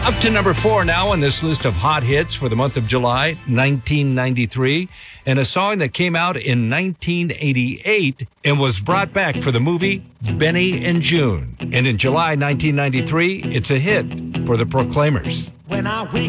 Up to number 4 now on this list of hot hits for the month of July, 1993, and a song that came out in 1988 and was brought back for the movie Benny and June. And in July 1993, it's a hit for the Proclaimers. When I wake